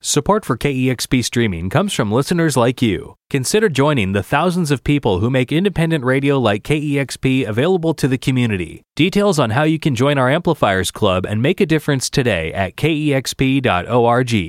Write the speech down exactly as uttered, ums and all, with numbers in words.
Support for K E X P Streaming comes from listeners like you. Consider joining the thousands of people who make independent radio like K E X P available to the community. Details on how you can join our Amplifiers Club and make a difference today at K E X P dot org.